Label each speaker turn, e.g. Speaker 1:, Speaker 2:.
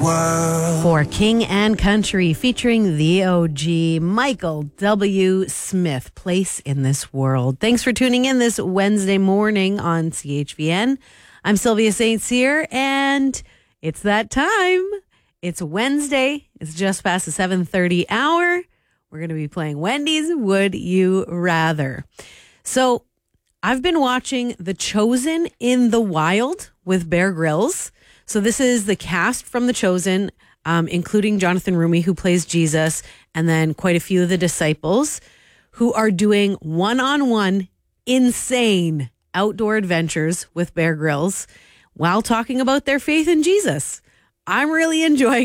Speaker 1: world.
Speaker 2: For King and Country, featuring the OG, Michael W. Smith, Place in This World. Thanks for tuning in this Wednesday morning on CHVN. I'm Sylvia St. Cyr, and it's that time. It's Wednesday. It's just past the 7:30 hour. We're going to be playing Wendy's Would You Rather. So I've been watching The Chosen in the Wild with Bear Grylls. So this is the cast from The Chosen, including Jonathan Roumie, who plays Jesus, and then quite a few of the disciples who are doing one-on-one insane outdoor adventures with Bear Grylls while talking about their faith in Jesus. I'm really enjoying